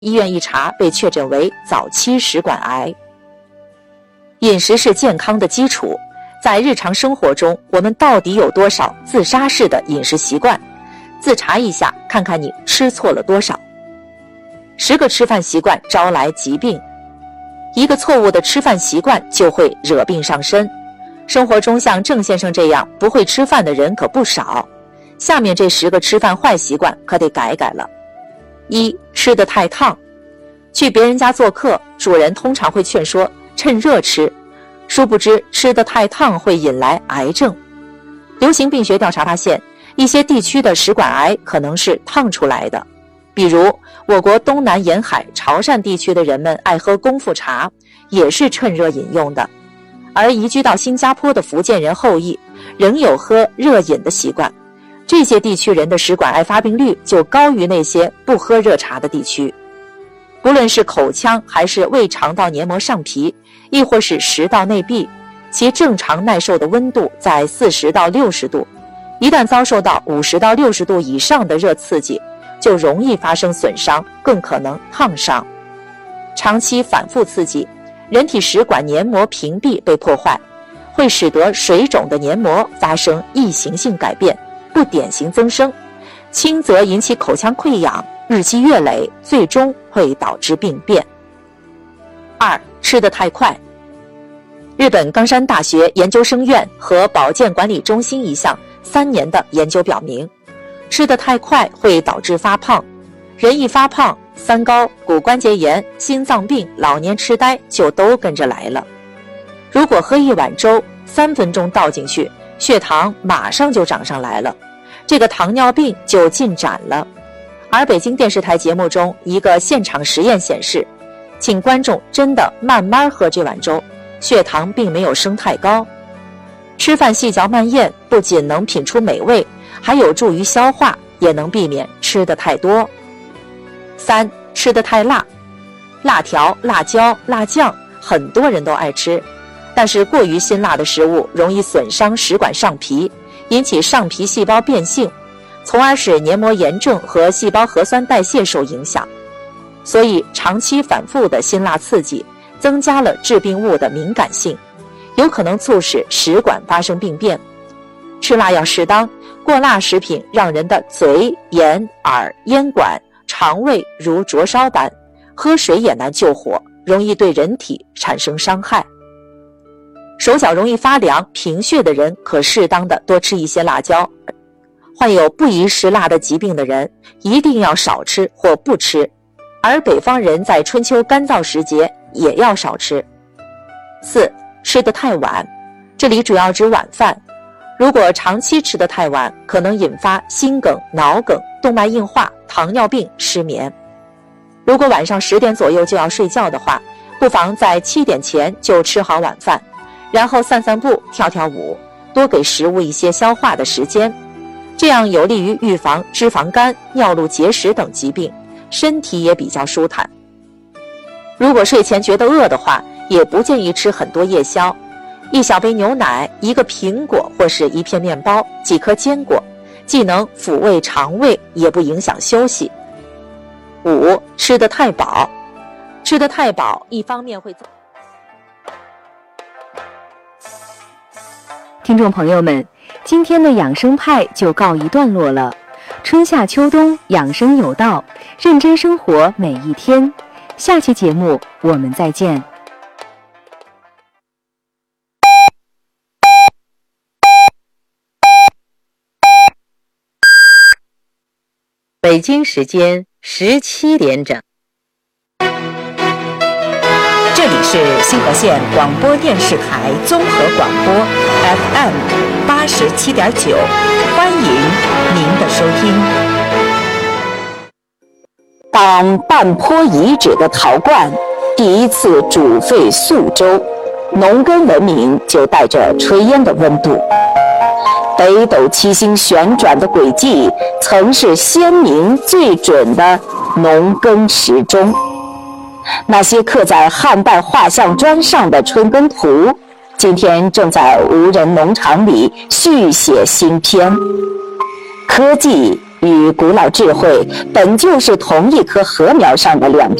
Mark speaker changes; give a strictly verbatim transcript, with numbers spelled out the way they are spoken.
Speaker 1: 医院一查被确诊为早期食管癌。饮食是健康的基础，在日常生活中，我们到底有多少自杀式的饮食习惯？自查一下，看看你吃错了多少。十个吃饭习惯招来疾病，一个错误的吃饭习惯就会惹病上身。生活中像郑先生这样不会吃饭的人可不少，下面这十个吃饭坏习惯可得改改了。一、吃得太烫。去别人家做客，主人通常会劝说趁热吃，殊不知吃得太烫会引来癌症。流行病学调查发现，一些地区的食管癌可能是烫出来的，比如我国东南沿海潮汕地区的人们爱喝功夫茶，也是趁热饮用的。而移居到新加坡的福建人后裔仍有喝热饮的习惯，这些地区人的食管癌发病率就高于那些不喝热茶的地区。不论是口腔还是胃肠道黏膜上皮，亦或是食道内壁，其正常耐受的温度在四十到六十度，一旦遭受到五十到六十度以上的热刺激，就容易发生损伤，更可能烫伤。长期反复刺激，人体食管黏膜屏蔽被破坏，会使得水肿的黏膜发生异形性改变，不典型增生，轻则引起口腔溃疡，日积月累，最终会导致病变。二、吃得太快。日本冈山大学研究生院和保健管理中心一项三年的研究表明，吃得太快会导致发胖，人一发胖，三高、骨关节炎、心脏病、老年痴呆就都跟着来了。如果喝一碗粥，三分钟倒进去，血糖马上就涨上来了，这个糖尿病就进展了。而北京电视台节目中一个现场实验显示，请观众真的慢慢喝这碗粥，血糖并没有升太高。吃饭细嚼慢咽不仅能品出美味，还有助于消化，也能避免吃得太多。三、吃得太辣。辣条、辣椒、辣酱很多人都爱吃，但是过于辛辣的食物容易损伤食管上皮，引起上皮细胞变性，从而使黏膜炎症和细胞核酸代谢受影响。所以长期反复的辛辣刺激增加了致病物的敏感性，有可能促使食管发生病变。吃辣要适当，过辣食品让人的嘴、眼、耳、咽管、肠胃如灼烧般，喝水也难救火，容易对人体产生伤害。手脚容易发凉、贫血的人可适当的多吃一些辣椒。患有不宜食辣的疾病的人一定要少吃或不吃，而北方人在春秋干燥时节也要少吃。四、吃得太晚。这里主要指晚饭，如果长期吃得太晚，可能引发心梗、脑梗、动脉硬化、糖尿病、失眠。如果晚上十点左右就要睡觉的话，不妨在七点前就吃好晚饭，然后散散步、跳跳舞，多给食物一些消化的时间，这样有利于预防脂肪肝、尿路结石等疾病，身体也比较舒坦。如果睡前觉得饿的话，也不建议吃很多夜宵，一小杯牛奶、一个苹果或是一片面包、几颗坚果，既能抚慰肠胃，也不影响休息。五、吃得太饱。吃得太饱，一方面会
Speaker 2: 听众朋友们，今天的养生派就告一段落了。春夏秋冬，养生有道，认真生活每一天。下期节目我们再见。
Speaker 3: 北京时间十七点整。
Speaker 4: 这里是新河县广播电视台综合广播 F M 八十七点九，欢迎您的收听。当半坡遗址的陶罐第一次煮沸素粥，农耕文明就带着炊烟的温度。北斗七星旋转的轨迹，曾是先民最准的农耕时钟。那些刻在汉代画像砖上的春耕图，今天正在无人农场里续写新篇。科技与古老智慧本就是同一棵禾苗上的两